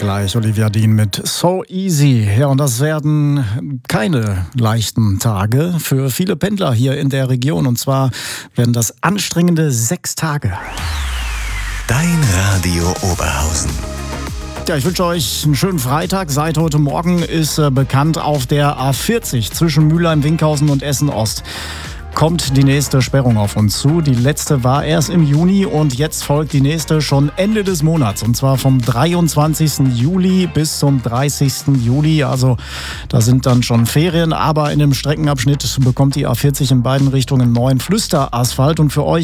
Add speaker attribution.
Speaker 1: gleich Olivia Dean mit So Easy. Ja, und das werden keine leichten Tage für viele Pendler hier in der Region. Und zwar werden das anstrengende 6 Tage.
Speaker 2: Dein Radio Oberhausen.
Speaker 1: Ja, ich wünsche euch einen schönen Freitag. Seit heute Morgen ist bekannt, auf der A40 zwischen Mülheim, Winkhausen und Essen-Ost kommt die nächste Sperrung auf uns zu. Die letzte war erst im Juni und jetzt folgt die nächste schon Ende des Monats. Und zwar vom 23. Juli bis zum 30. Juli. Also da sind dann schon Ferien. Aber in dem Streckenabschnitt bekommt die A40 in beiden Richtungen neuen Flüsterasphalt. Und für euch